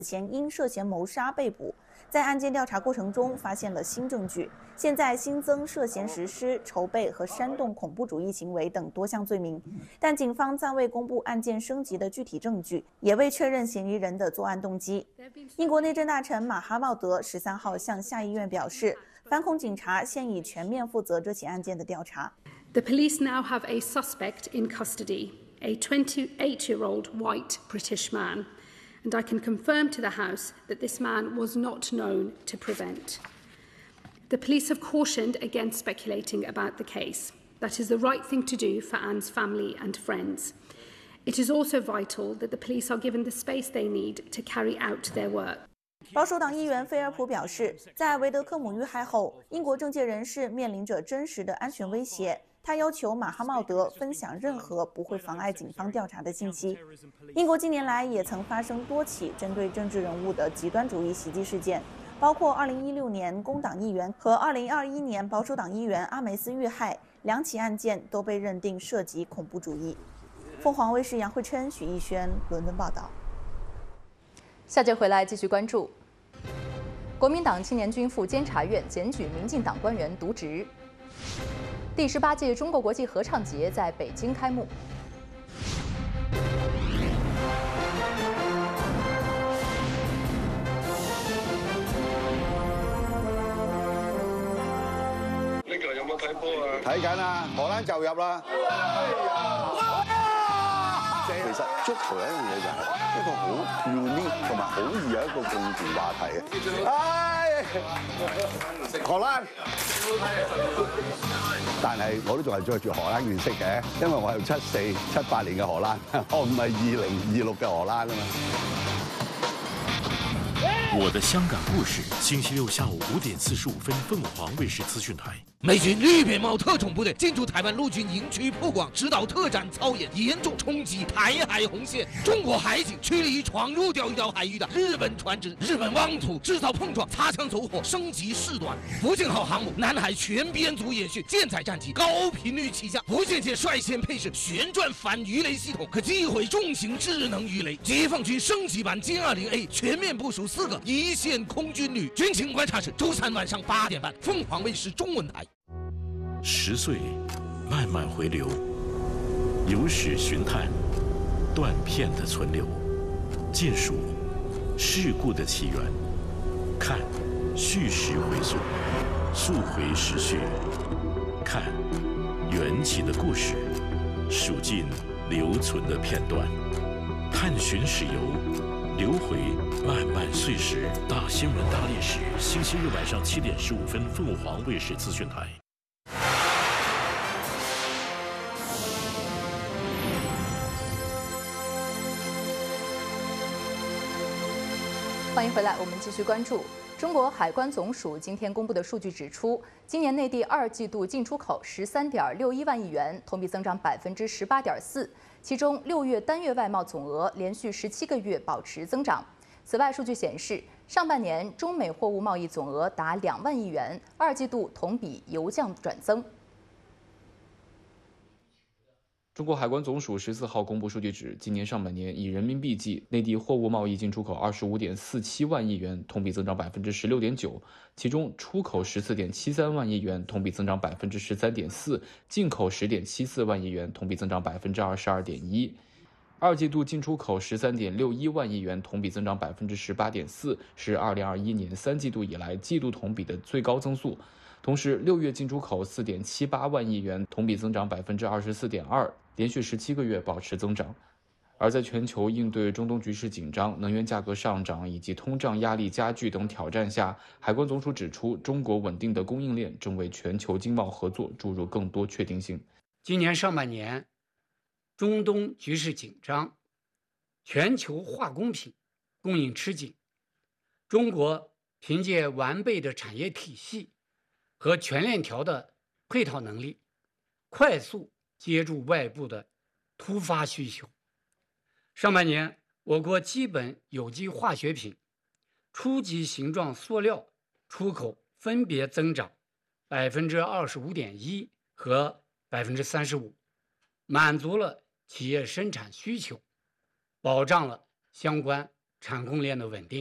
前因涉嫌谋杀被捕，在案件调查过程中发现了新证据，现在新增涉嫌实施、筹备和煽动恐怖主义行为等多项罪名，但警方暂未公布案件升级的具体证据，也未确认嫌疑人的作案动机。英国内政大臣马哈茂德13号向下议院表示，反恐警察现已全面负责这起案件的调查。 The police now have a suspect in custody, a 28-year-old white British man. And I can confirm to the House that this man was not known to prevent. The police have cautioned against speculating about the case. That is the right thing to do for Anne's family and friends. It is also vital that the police are given the space they need to carry out their work. 保守党议员菲尔普表示，在维德科姆遇害后，英国政界人士面临着真实的安全威胁。他要求马哈茂德分享任何不会妨碍警方调查的信息。英国近年来也曾发生多起针对政治人物的极端主义袭击事件，包括2016年工党议员和2021年保守党议员阿梅斯遇害，2起案件都被认定涉及恐怖主义。凤凰卫视杨慧琛、许逸轩伦敦报道。 下节回来继续关注。国民党青年军赴监察院检举民进党官员渎职。第18届中国国际合唱节在北京开幕。 呢個有冇睇波啊？ 睇緊啊，荷蘭就入啦。其實足球有一樣嘢就係一個好 unique 同埋好易有一個共同話題嘅。荷蘭，但係我都仲係着住荷蘭原色嘅，因為我係74、78年嘅荷蘭，我唔係2026嘅荷蘭啊嘛。 我的香港故事，星期六下午5点45分，凤凰卫视资讯台。 美军绿扁帽特种部队进驻台湾陆军营区曝光，指导特战操演，严重冲击台海红线。中国海警驱离闯入钓鱼岛海域的日本船只，日本妄图制造碰撞，擦枪走火，升级事端。福建号航母南海全编组演训，舰载战机高频率起降，福建舰率先配置旋转反鱼雷系统，可击毁重型智能鱼雷。解放军升级版歼20A 全面部署4个一线空军旅。军情观察室周3晚上8点半，凤凰卫视中文台。 10岁，慢慢回流，有史寻探，断片的存留，见数事故的起源，看叙事回溯，溯回时序，看缘起的故事，数尽留存的片段，探寻史游，流回漫漫岁时。大新闻大历史，星期日晚上7点15分，凤凰卫视资讯台。 欢迎回来，我们继续关注。中国海关总署今天公布的数据指出，今年内地2季度进出口13.61万亿元，同比增长18.4%，其中6月单月外贸总额连续17个月保持增长。此外，数据显示，上半年中美货物贸易总额达2万亿元，2季度同比由降转增。 中国海关总署14号公布数据指，今年上半年以人民币计，内地货物贸易进出口25.47万亿元，同比增长16.9%，其中出口14.73万亿元，同比增长13.4%，进口10.74万亿元，同比增长22.1%。二季度进出口13.61万亿元，同比增长18.4%，是2021年3季度以来季度同比的最高增速。同时，6月进出口4.78万亿元，同比增长24.2%，连续17个月保持增长。而在全球应对中东局势紧张、能源价格上涨以及通胀压力加剧等挑战下，海关总署指出，中国稳定的供应链正为全球经贸合作注入更多确定性。 今年上半年，中东局势紧张，全球化工品供应吃紧，中国凭借完备的产业体系和全链条的配套能力，快速接住外部的突发需求。上半年，我国基本有机化学品、初级形状塑料出口分别增长25.1%和35%，满足了企业生产需求，保障了相关产供链的稳定。